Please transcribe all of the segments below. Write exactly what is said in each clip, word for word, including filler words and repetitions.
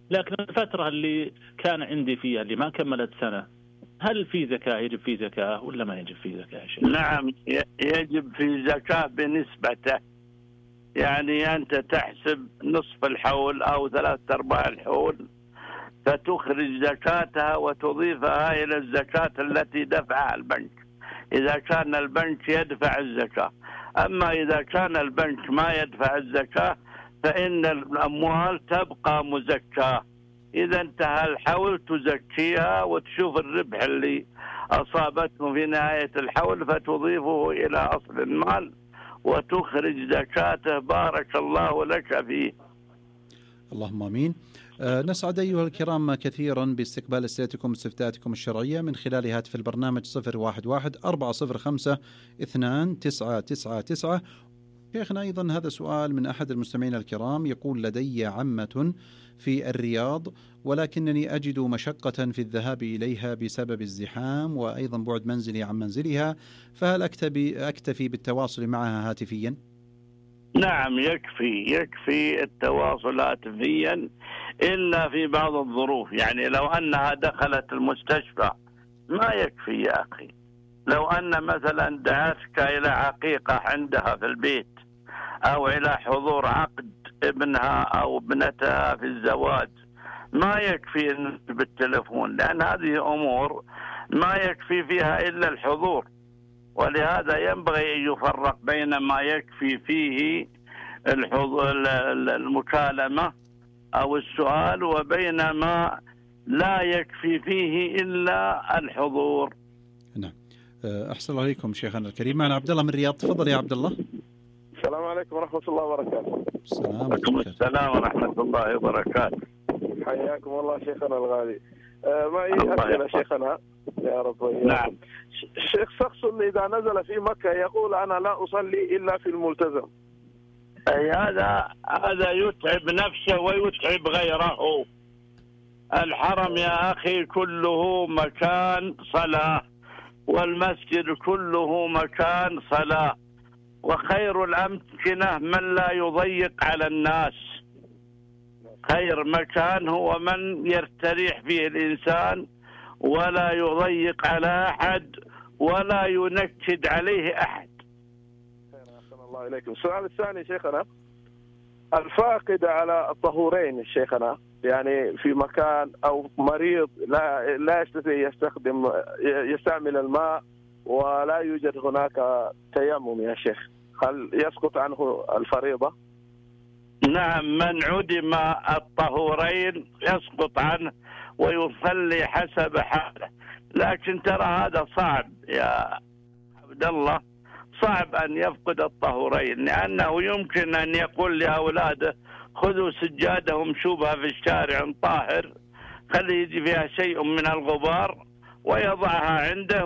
لكن الفترة اللي كان عندي فيها اللي ما كملت سنة، هل في زكاة؟ يجب في زكاة ولا ما يجب في زكاة يا شيخ؟ نعم يجب في زكاة بنسبته، يعني أنت تحسب نصف الحول أو ثلاثة أرباع الحول فتخرج زكاتها وتضيفها إلى الزكاة التي دفعها البنك إذا كان البنك يدفع الزكاة. أما إذا كان البنك ما يدفع الزكاة فإن الأموال تبقى مزكاة. إذا انتهى الحول تزكيها وتشوف الربح اللي أصابته في نهاية الحول فتضيفه إلى أصل المال وتخرج زكاته. بارك الله لك فيه. اللهم آمين. أه نسعد أيها الكرام كثيرا باستقبال أسئلتكم واستفتاءاتكم الشرعية من خلال هاتف البرنامج صفر واحد واحد أربعة صفر خمسة اثنان تسعة تسعة تسعة. شيخنا أيضا هذا سؤال من أحد المستمعين الكرام، يقول: لدي عمة في الرياض ولكنني أجد مشقة في الذهاب إليها بسبب الزحام وأيضا بعد منزلي عن منزلها، فهل أكتفي, أكتفي بالتواصل معها هاتفيا؟ نعم يكفي يكفي التواصل هاتفيا إلا في بعض الظروف. يعني لو أنها دخلت المستشفى ما يكفي يا أخي. لو أن مثلا دعتك إلى عقيقة عندها في البيت أو إلى حضور عقد ابنها أو ابنتها في الزواج ما يكفي بالتلفون، لأن هذه أمور ما يكفي فيها إلا الحضور. ولهذا ينبغي أن يفرق بين ما يكفي فيه المكالمة أو السؤال وبين ما لا يكفي فيه إلا الحضور. نعم. أحسن الله عليكم شيخنا الكريم. معنا عبد الله من الرياض. تفضل يا عبد الله. السلام عليكم ورحمة الله وبركاته. السلام عليكم السلام ورحمة الله وبركاته. حياكم الله شيخنا الغالي. آه معي أسئلة شيخنا يا رب. نعم. الشيخ شخص إذا نزل في مكة يقول أنا لا أصلي إلا في الملتزم. أي هذا هذا يتعب نفسه ويتعب غيره. الحرم يا أخي كله مكان صلاة، والمسجد كله مكان صلاة، وخير الأمكنة من لا يضيق على الناس. خير مكان هو من يرتريح فيه الإنسان ولا يضيق على أحد ولا ينكد عليه أحد. أحسن الله إليكم. السؤال الثاني شيخنا، الفاقد على الطهورين شيخنا، يعني في مكان أو مريض لا لا يستطيع يستخدم يستعمل الماء ولا يوجد هناك تيمم يا شيخ، هل يسقط عنه الفريضة؟ نعم، من عدم الطهورين يسقط عنه ويصلي حسب حاله. لكن ترى هذا صعب يا عبد الله، صعب أن يفقد الطهورين، لأنه يمكن أن يقول لأولاده خذوا سجادة ومشوبها في الشارع طاهر، خلي يجي فيها شيء من الغبار ويضعها عنده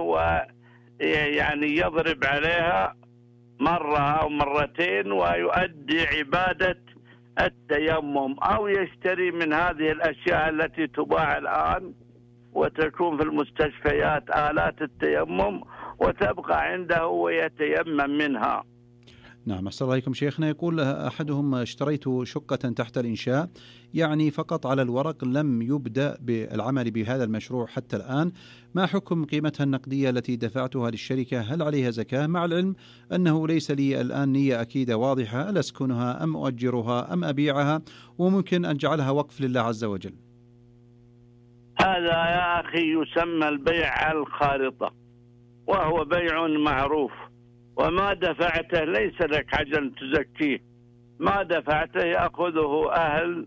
ويعني يضرب عليها مرة أو مرتين ويؤدي عبادة التيمم، أو يشتري من هذه الأشياء التي تباع الآن وتكون في المستشفيات آلات التيمم وتبقى عنده ويتيمم منها. نعم. أحسن الله عليكم شيخنا. يقول أحدهم: اشتريت شقة تحت الإنشاء، يعني فقط على الورق، لم يبدأ بالعمل بهذا المشروع حتى الآن، ما حكم قيمتها النقدية التي دفعتها للشركة؟ هل عليها زكاة؟ مع العلم أنه ليس لي الآن نية أكيدة واضحة، هل أسكنها أم أؤجرها أم أبيعها، وممكن أن أجعلها وقف لله عز وجل؟ هذا يا أخي يسمى البيع الخارطة، وهو بيع معروف، وما دفعته ليس لك عجل تزكيه، ما دفعته يأخذه أهل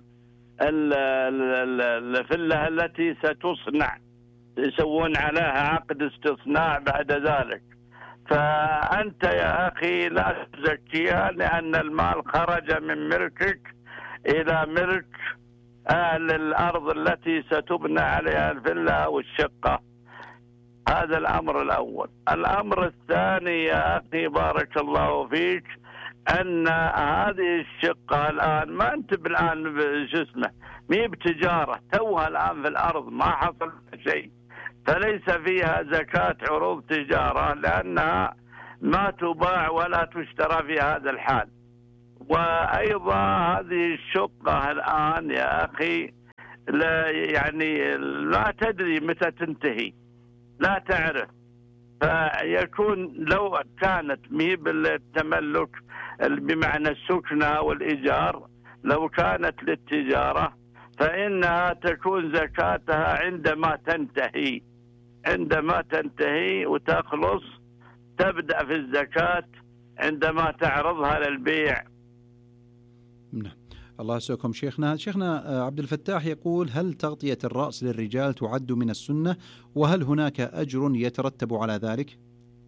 الفلة التي ستصنع، يسوون عليها عقد استصناع بعد ذلك. فأنت يا أخي لا تزكيها، لأن المال خرج من ملكك إلى ملك أهل الأرض التي ستبنى عليها الفلة أو الشقة. هذا الأمر الأول. الأمر الثاني يا أخي بارك الله فيك، أن هذه الشقة الآن ما أنت بالآن شو اسمه مي بتجارة، توها الآن في الأرض ما حصل شيء، فليس فيها زكاة عروض تجارة، لأنها ما تباع ولا تشترى في هذا الحال. وأيضا هذه الشقة الآن يا أخي لا يعني لا تدري متى تنتهي، لا تعرف. فيكون لو كانت مي بالتملك بمعنى السكنة والإيجار، لو كانت للتجارة فإنها تكون زكاتها عندما تنتهي، عندما تنتهي وتخلص تبدأ في الزكاة عندما تعرضها للبيع. نعم. الله يسعدكم شيخنا. شيخنا عبد الفتاح يقول: هل تغطية الرأس للرجال تعد من السنة؟ وهل هناك أجر يترتب على ذلك؟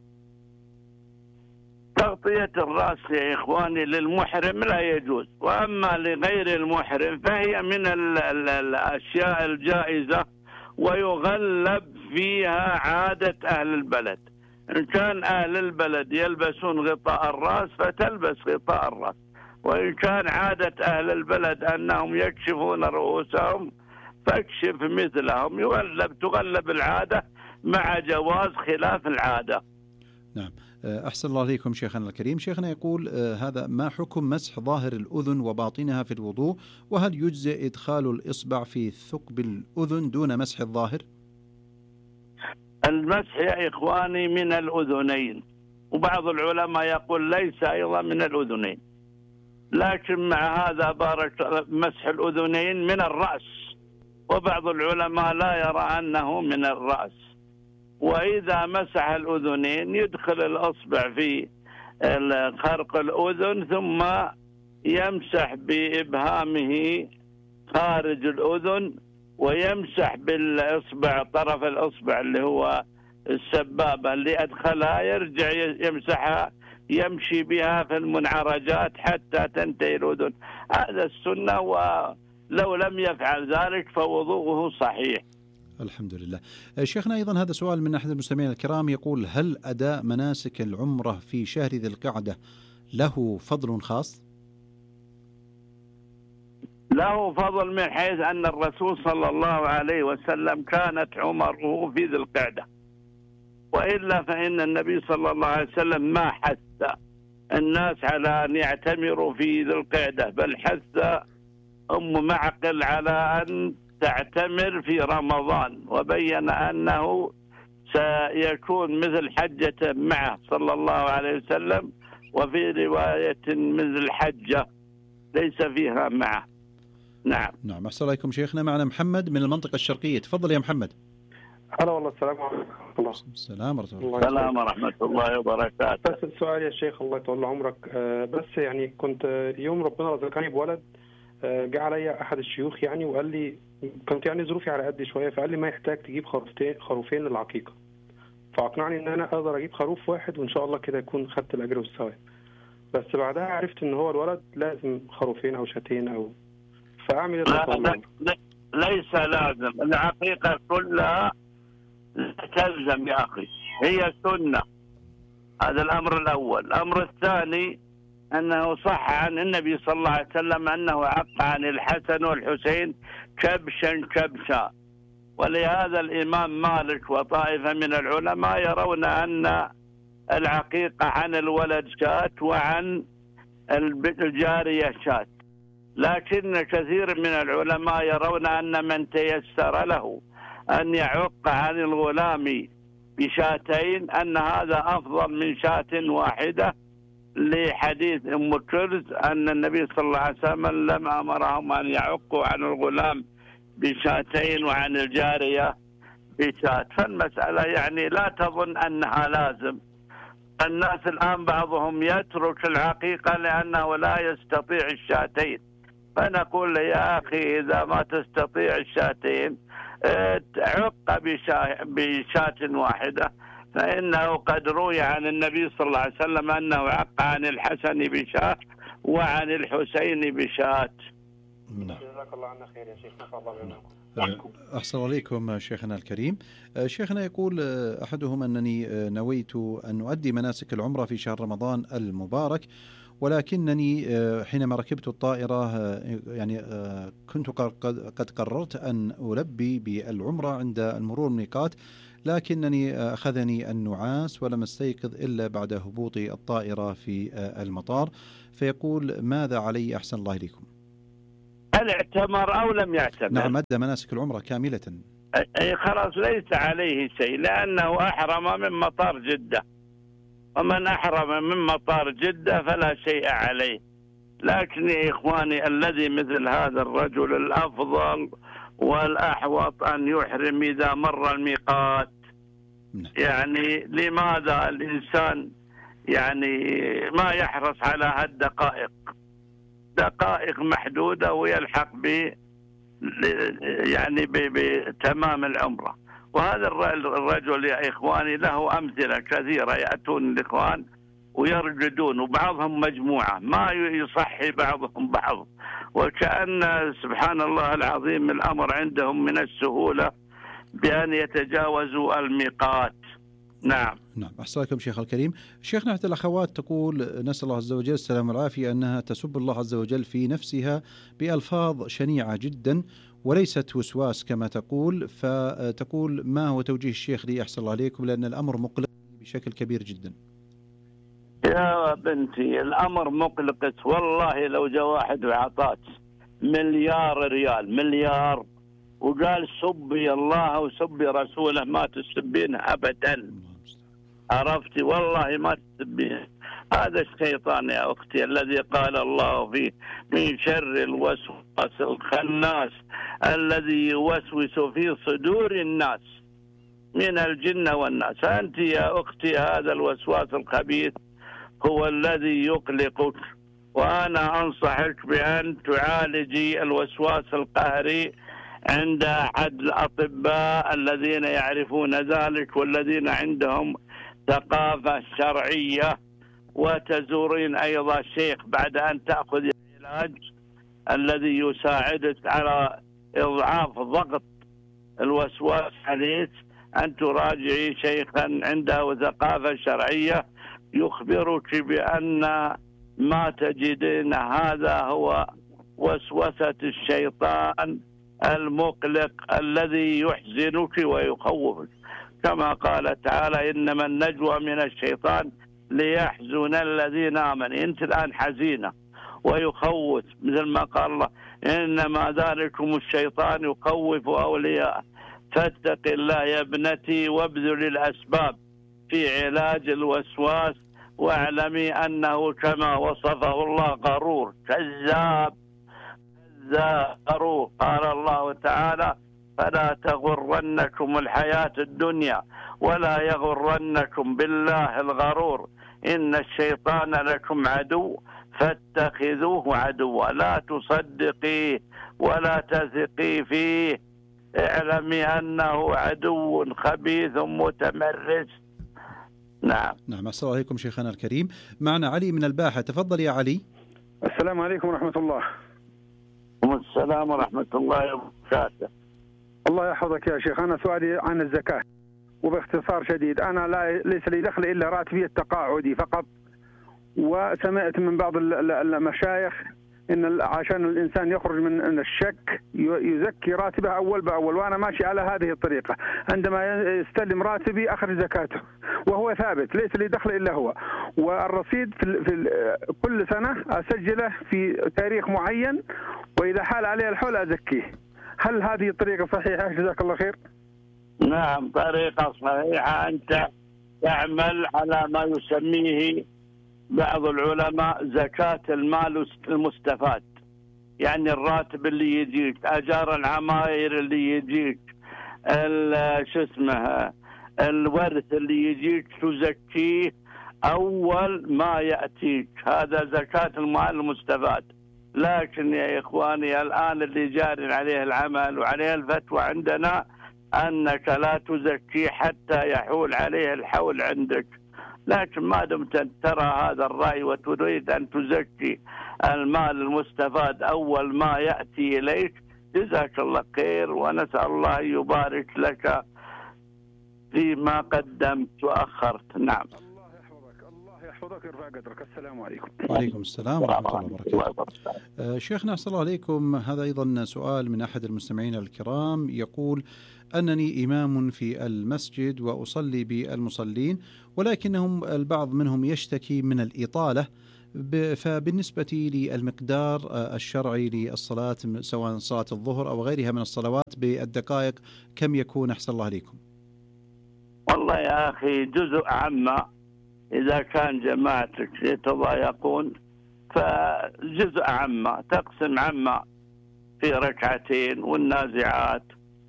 تغطية الرأس يا إخواني للمحرم لا يجوز، وأما لغير المحرم فهي من ال ال الأشياء الجائزة، ويغلب فيها عادة أهل البلد. إن كان أهل البلد يلبسون غطاء الرأس فتلبس غطاء الرأس، وإن كان عادة أهل البلد أنهم يكشفون رؤوسهم فاكشف مثلهم. يغلب تغلب العادة مع جواز خلاف العادة. نعم. أحسن الله عليكم شيخنا الكريم. شيخنا يقول: هذا ما حكم مسح ظاهر الأذن وباطنها في الوضوء؟ وهل يجزئ إدخال الإصبع في ثقب الأذن دون مسح الظاهر؟ المسح يا إخواني من الأذنين، وبعض العلماء يقول ليس أيضا من الأذنين، لكن مع هذا بارك مسح الأذنين من الرأس، وبعض العلماء لا يرى أنه من الرأس. وإذا مسح الأذنين يدخل الأصبع في خرق الأذن ثم يمسح بإبهامه خارج الأذن، ويمسح بالإصبع طرف الإصبع اللي هو السبابة اللي أدخلها، يرجع يمسحها يمشي بها في المنعرجات حتى تنتهي الأذن. هذا السنة، ولو لم يفعل ذلك فوضوءه صحيح. الحمد لله. شيخنا أيضا هذا سؤال من أحد المستمعين الكرام يقول: هل أداء مناسك العمرة في شهر ذي القعدة له فضل خاص؟ له فضل من حيث أن الرسول صلى الله عليه وسلم كانت عمره في ذي القعدة، وإلا فإن النبي صلى الله عليه وسلم ما حث الناس على أن يعتمروا في ذي القعدة، بل حث أم معقل على أن تعتمر في رمضان، وبين أنه سيكون مثل حجة معه صلى الله عليه وسلم، وفي رواية مثل حجة ليس فيها معه. نعم. نعم. أحسن عليكم شيخنا. معنا محمد من المنطقة الشرقية. تفضل يا محمد. هلا والله. السلام عليكم. الله. السلام ورحمة الله. السلام ورحمة الله وبركاته. بس السؤال يا شيخ الله يطول عمرك، بس يعني كنت يوم ربنا رزقني بولد، جاء علي أحد الشيوخ يعني وقال لي، كنت يعني ظروفي على قد شوية، فقال لي ما يحتاج تجيب خروفتين خروفين للعقيقة، فأقنعني إن أنا أقدر أجيب خروف واحد وإن شاء الله كده يكون خدت الأجر والثواب. بس بعدها عرفت إن هو الولد لازم خروفين أو شاتين أو، فأعمل لا لا ليس لازم. العقيقة كلها تلزم يا أخي، هي سنة. هذا الأمر الأول. الأمر الثاني أنه صح عن النبي صلى الله عليه وسلم أنه عق عن الحسن والحسين كبشا كبشا، ولهذا الإمام مالك وطائفة من العلماء يرون أن العقيقة عن الولد شات وعن الجارية شات، لكن كثير من العلماء يرون أن من تيسر له أن يعق عن الغلام بشاتين أن هذا أفضل من شاة واحدة، لحديث أم كرز أن النبي صلى الله عليه وسلم لم أمرهم أن يعقوا عن الغلام بشاتين وعن الجارية بشات. فالمسألة يعني لا تظن أنها لازم. الناس الآن بعضهم يترك العقيقة لأنه لا يستطيع الشاتين، فنقول له يا أخي إذا ما تستطيع الشاتين عق بشاة واحدة، فإنه قد روي عن النبي صلى الله عليه وسلم أنه عق عن الحسن بشاة وعن الحسين بشاة. جزاك الله عنا خير يا شيخنا. أحسن عليكم شيخنا الكريم. شيخنا يقول أحدهم أنني نويت أن أؤدي مناسك العمرة في شهر رمضان المبارك، ولكنني حينما ركبت الطائرة يعني كنت قد قررت أن ألبي بالعمرة عند المرور الميقات، لكنني أخذني النعاس ولم استيقظ إلا بعد هبوط الطائرة في المطار، فيقول ماذا علي؟ أحسن الله إليكم. هل اعتمر أو لم يعتمر؟ نعم، أدى مناسك العمرة كاملة. أي خلاص ليس عليه شيء، لأنه أحرم من مطار جدة، ومن أحرم من مطار جدة فلا شيء عليه. لكن يا إخواني الذي مثل هذا الرجل الأفضل والأحوط أن يحرم إذا مر الميقات. يعني لماذا الإنسان يعني ما يحرص على هالدقائق، دقائق محدودة ويلحق ب يعني بتمام العمرة. وهذا الرجل يا إخواني له أمثلة كثيرة، يأتون الإخوان ويرجدون وبعضهم مجموعة، ما يصحي بعضهم بعض، وكأن سبحان الله العظيم الأمر عندهم من السهولة بأن يتجاوزوا الميقات. نعم نعم. أحسن لكم شيخ الكريم. شيخنا أحد الأخوات تقول نسأل الله عز وجل السلام والعافية أنها تسب الله عز وجل في نفسها بألفاظ شنيعة جدا وليست وسواس كما تقول، فتقول ما هو توجيه الشيخ لي أحسن الله عليكم لأن الأمر مقلق بشكل كبير جدا. يا بنتي الأمر مقلق والله. لو جاء واحد وعطاك مليار ريال مليار وقال سبي الله وسبي رسوله ما تسبينه أبدا، عرفتي؟ والله ما تسبينه. هذا الشيطان يا أختي الذي قال الله فيه من شر الوسواس الخناس الذي يوسوس في صدور الناس من الجن والناس. أنت يا أختي هذا الوسواس الخبيث هو الذي يقلقك، وأنا أنصحك بأن تعالجي الوسواس القهري عند أحد الأطباء الذين يعرفون ذلك والذين عندهم ثقافة شرعية، وتزورين أيضا شيخ بعد أن تأخذ العلاج الذي يساعدك على إضعاف ضغط الوسواس عليك، أن تراجعي شيخا عنده ثقافة شرعية يخبرك بأن ما تجدين هذا هو وسوسة الشيطان المقلق الذي يحزنك ويخوفك، كما قال تعالى إنما النجوى من الشيطان ليحزن الذين آمنوا. أنت الآن حزينة ويخوف، مثل ما قال الله إنما ذلكم الشيطان يخوف أولياء فاتق الله يا ابنتي وابذل الأسباب في علاج الوسواس، واعلمي أنه كما وصفه الله غرور كذاب كذاب غرور. قال الله تعالى فلا تغرنكم الحياة الدنيا ولا يغرنكم بالله الغرور إن الشيطان لكم عدو فاتخذوه عدوا لا تصدقيه ولا تثقي فيه، اعلمي أنه عدو خبيث متمرس. نعم نعم. السلام عليكم شيخنا الكريم. معنا علي من الباحة، تفضل يا علي. السلام عليكم ورحمة الله. السلام ورحمة الله وبركاته. الله يحفظك يا شيخ. أنا سؤالي عن الزكاة وباختصار شديد. أنا لا ليس لي دخل إلا راتبي التقاعدي فقط، وسمعت من بعض المشايخ إن عشان الإنسان يخرج من الشك يزكي راتبه أول بأول، وأنا ماشي على هذه الطريقة. عندما يستلم راتبي أخرج زكاته وهو ثابت ليس لي دخل إلا هو، والرصيد في, في كل سنة أسجله في تاريخ معين، وإذا حال عليه الحول أزكيه. هل هذه الطريقة صحيحة؟ جزاك الله خير. نعم طريقة صحيحة. أنت تعمل على ما يسميه بعض العلماء زكاة المال المستفاد، يعني الراتب اللي يجيك، أجار العماير اللي يجيك، شو اسمه الورث اللي يجيك تزكيه أول ما يأتيك، هذا زكاة المال المستفاد. لكن يا إخواني الآن اللي جاري عليه العمل وعليه الفتوى عندنا أنك لا تزكي حتى يحول عليه الحول عندك. لكن ما دمت ترى هذا الرأي وتريد أن تزكي المال المستفاد أول ما يأتي إليك، جزاك الله خير، ونسأل الله يبارك لك فيما قدمت وأخرت. نعم. الله يحفظك الله يحفظك ويرفع قدرك. السلام عليكم. وعليكم السلام ورحمة الله وبركاته. آه شيخنا أحسن الله عليكم. هذا أيضا سؤال من أحد المستمعين الكرام، يقول أنني إمام في المسجد وأصلي بالمصلين، ولكنهم البعض منهم يشتكي من الإطالة فبالنسبة للمقدار الشرعي للصلاة سواء صلاة الظهر أو غيرها من الصلوات بالدقائق كم يكون أحسن الله عليكم؟ والله يا أخي جزء عما إذا كان جماعتك يتضايقون فجزء عما تقسم عما في ركعتين والنازعات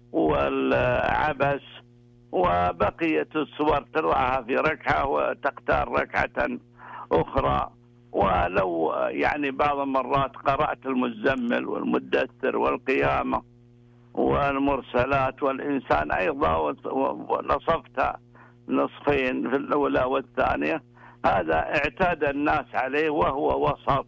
والعبس وبقية الصور تضعها في ركعة وتختار ركعة أخرى. ولو يعني بعض المرات قرأت المزمل والمدثر والقيامة والمرسلات والإنسان أيضا ونصفتها نصفين في الأولى والثانية، هذا اعتاد الناس عليه وهو وسط.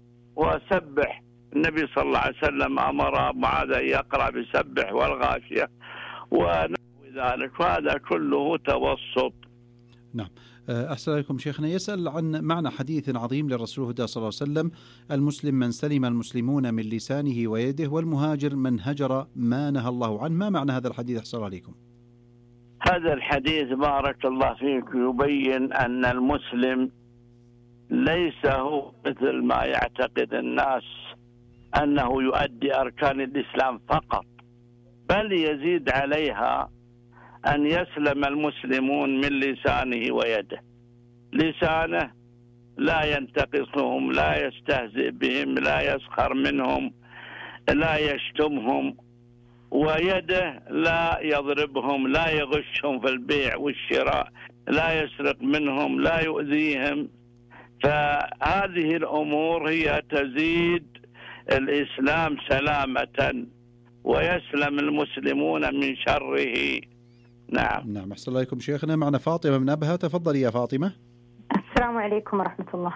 وسبح النبي صلى الله عليه وسلم أمر معاذ أن يقرأ بسبح والغاشية ونحو ذلك، وهذا كله توسط. نعم. أحسن عليكم شيخنا. يسأل عن معنى حديث عظيم للرسول صلى الله عليه وسلم: المسلم من سلم المسلمون من لسانه ويده، والمهاجر من هجر ما نهى الله عنه. ما معنى هذا الحديث أحسن عليكم؟ هذا الحديث بارك الله فيك يبين أن المسلم ليس هو مثل ما يعتقد الناس أنه يؤدي أركان الإسلام فقط، بل يزيد عليها أن يسلم المسلمون من لسانه ويده. لسانه لا ينتقصهم، لا يستهزئ بهم، لا يسخر منهم، لا يشتمهم. ويده لا يضربهم، لا يغشهم في البيع والشراء، لا يسرق منهم، لا يؤذيهم. فهذه الأمور هي تزيد الإسلام سلامة ويسلم المسلمون من شره. نعم. نعم. أحسن الله عليكم شيخنا. معنا فاطمة من أبها. تفضلي يا فاطمة. السلام عليكم ورحمة الله.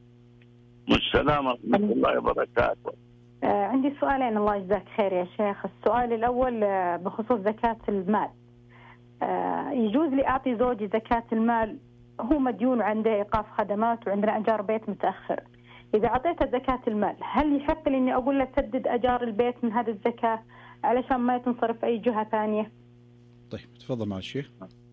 والسلام ورحمة الله وبركاته. آه عندي سؤالين الله يجزاك خير يا شيخ. السؤال الأول آه بخصوص زكاة المال. آه يجوز لي أعطي زوجي زكاة المال؟ هو مديون وعنده إيقاف خدمات وعندنا أجار بيت متأخر. إذا أعطيته زكاة المال هل يحق لي إني أقول له سدد أجار البيت من هذه الزكاة علشان ما تنصرف أي جهة ثانية؟ طيب تفضل مع الشيخ.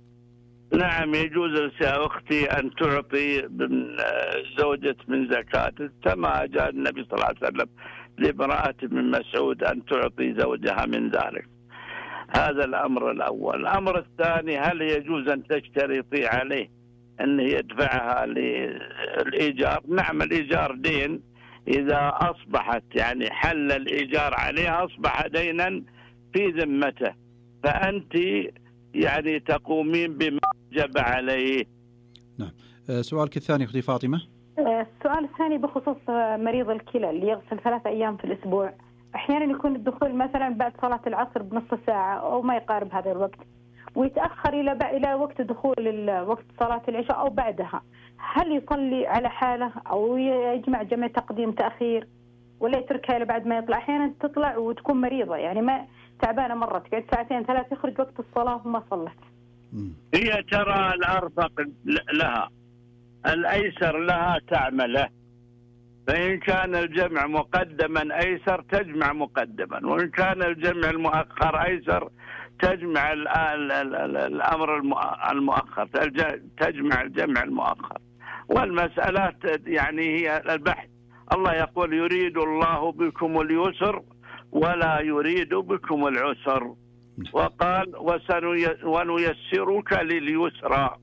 نعم يجوز يا أختي أن تعطي من زوجة من زكاة كما جاء النبي صلى الله عليه وسلم لامرأة من مسعود أن تعطي زوجها من ذلك. هذا الأمر الأول. الأمر الثاني: هل يجوز أن تشترطي عليه أن يدفعها للإيجار؟ نعم الإيجار دين، إذا أصبحت يعني حل الإيجار عليه أصبح دينا في ذمته، فأنت يعني تقومين بما وجب عليه. نعم. سؤالك الثاني أختي فاطمة. السؤال الثاني بخصوص مريض الكلى اللي يغسل ثلاث أيام في الأسبوع. أحيانا يكون الدخول مثلا بعد صلاة العصر بنصف ساعة أو ما يقارب هذا الوقت، ويتأخر إلى إلى وقت دخول وقت صلاة العشاء أو بعدها. هل يصلي على حاله أو يجمع جمع تقديم تأخير ولا يتركها إلى بعد ما يطلع؟ أحيانا تطلع وتكون مريضة يعني ما تعبانة مرة تقعد ساعتين ثلاث يخرج وقت الصلاة وما صلت. هي ترى الأرفق لها الأيسر لها تعمله، فإن كان الجمع مقدما أيسر تجمع مقدما، وإن كان الجمع المؤخر أيسر تجمع الأمر المؤخر، تجمع الجمع المؤخر. والمسألة يعني هي البحث. الله يقول: يريد الله بكم اليسر ولا يريد بكم العسر، وقال: ونيسرك لليسرى.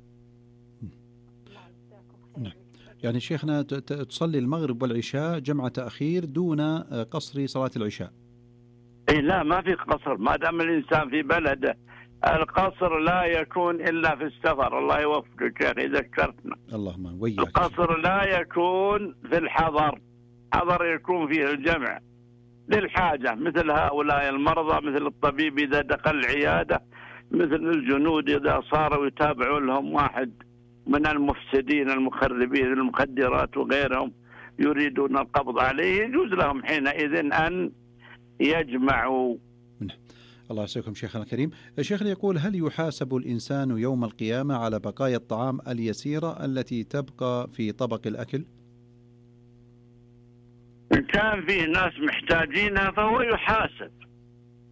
يعني شيخنا تصلي المغرب والعشاء جمع تأخير دون قصر صلاة العشاء؟ إيه لا، ما في قصر ما دام الإنسان في بلده. القصر لا يكون إلا في السفر. الله يوفقك يا أخي ذكرتنا. اللهم وياك. القصر لا يكون في الحضر. حضر يكون فيه الجمع للحاجة، مثل هؤلاء المرضى، مثل الطبيب إذا دخل العيادة، مثل الجنود إذا صاروا يتابعوا لهم واحد من المفسدين المخربين المخدرات وغيرهم يريدون القبض عليه، يجوز لهم حينئذ أن يجمعوا. الله يسعدكم شيخنا الكريم. شيخنا يقول: هل يحاسب الإنسان يوم القيامة على بقايا الطعام اليسيرة التي تبقى في طبق الأكل؟ إن كان فيه ناس محتاجينها فهو يحاسب،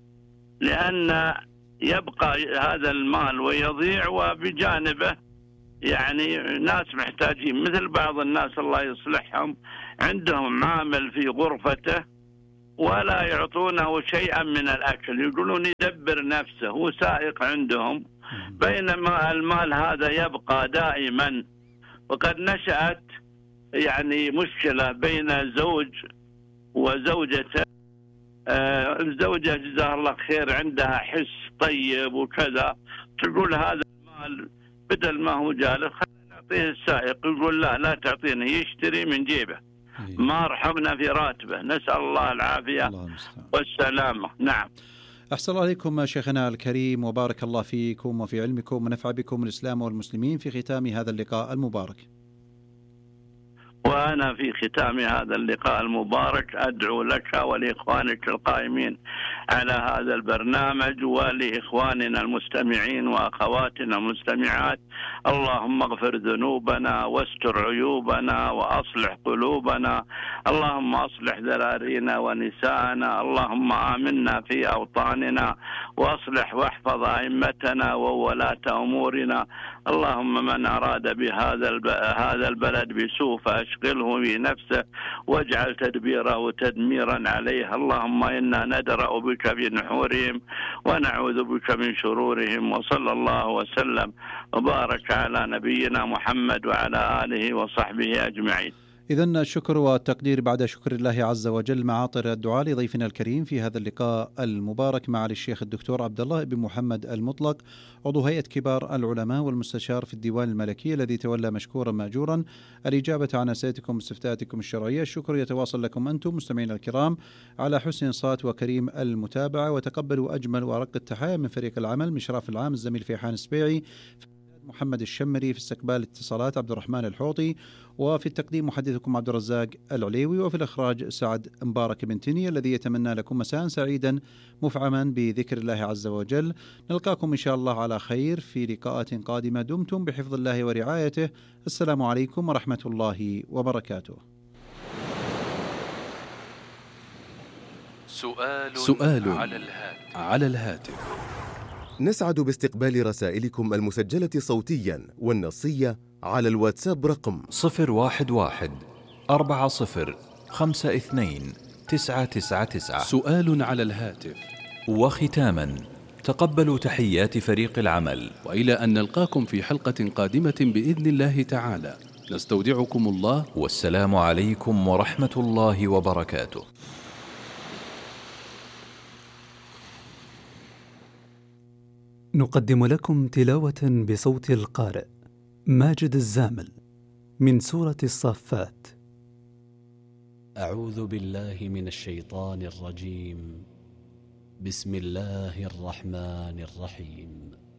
لأن يبقى هذا المال ويضيع وبجانبه يعني ناس محتاجين، مثل بعض الناس الله يصلحهم عندهم عامل في غرفته ولا يعطونه شيئا من الأكل، يقولون يدبر نفسه، هو سائق عندهم، بينما المال هذا يبقى دائما. وقد نشأت يعني مشكلة بين زوج وزوجته. آه الزوجة جزاها الله خير عندها حس طيب وكذا، تقول هذا المال بدل ما هو جالس خلينا نعطيه السائق، يقول لا لا تعطينه، يشتري من جيبه، ما رحمنا في راتبه. نسأل الله العافية الله والسلامة. نعم. أحسن الله عليكم شيخنا الكريم، وبارك الله فيكم وفي علمكم ونفع بكم الإسلام والمسلمين في ختام هذا اللقاء المبارك. وأنا في ختام هذا اللقاء المبارك أدعو لك ولإخوانك القائمين على هذا البرنامج ولإخواننا المستمعين وأخواتنا المستمعات، اللهم اغفر ذنوبنا واستر عيوبنا وأصلح قلوبنا، اللهم أصلح ذرارينا ونساءنا، اللهم آمنا في أوطاننا وأصلح واحفظ أئمتنا وولاة أمورنا، اللهم من أراد بهذا هذا البلد بسوء فأشغله في نفسه واجعل تدبيره تدميرا عليه، اللهم إنا ندرأ بك بنحورهم ونعوذ بك من شرورهم. وصلى الله وسلم وبارك على نبينا محمد وعلى آله وصحبه أجمعين. إذن الشكر والتقدير بعد شكر الله عز وجل معاطر الدعاء لضيفنا الكريم في هذا اللقاء المبارك معالي الشيخ الدكتور عبد الله بن محمد المطلق، عضو هيئة كبار العلماء والمستشار في الديوان الملكي، الذي تولى مشكورا ماجورا الإجابة عن أسئلتكم واستفتاءاتكم الشرعية. الشكر يتواصل لكم أنتم مستمعين الكرام على حسن الصوت وكريم المتابعة، وتقبلوا أجمل وأرق التحايا من فريق العمل، مشراف العام الزميل فيحان السبيعي، محمد الشمري، في استقبال الاتصالات عبد الرحمن الحوطي، وفي التقديم محدثكم عبد الرزاق العليوي، وفي الإخراج سعد مبارك بن تني، الذي يتمنى لكم مساء سعيدا مفعما بذكر الله عز وجل. نلقاكم إن شاء الله على خير في لقاءات قادمة، دمتم بحفظ الله ورعايته. السلام عليكم ورحمة الله وبركاته. سؤال, سؤال على الهاتف. على الهاتف. نسعد باستقبال رسائلكم المسجلة صوتيا والنصية على الواتساب رقم صفر واحد واحد أربعة صفر خمسة اثنين تسعة تسعة تسعة. سؤال على الهاتف. وختاما تقبلوا تحيات فريق العمل، وإلى أن نلقاكم في حلقة قادمة بإذن الله تعالى، نستودعكم الله، والسلام عليكم ورحمة الله وبركاته. نقدم لكم تلاوة بصوت القارئ ماجد الزامل من سورة الصافات. أعوذ بالله من الشيطان الرجيم. بسم الله الرحمن الرحيم.